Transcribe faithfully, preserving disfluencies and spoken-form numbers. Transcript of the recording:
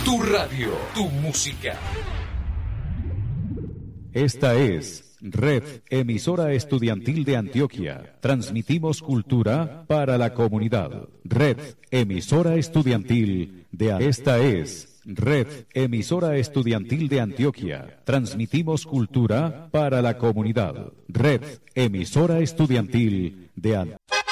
Tu radio, tu música. Esta es Red Emisora Estudiantil de Antioquia. Transmitimos cultura para la comunidad. Red Emisora Estudiantil de Antioquia. Esta es Red Emisora Estudiantil de Antioquia. Transmitimos cultura para la comunidad. Red Emisora Estudiantil de Antioquia.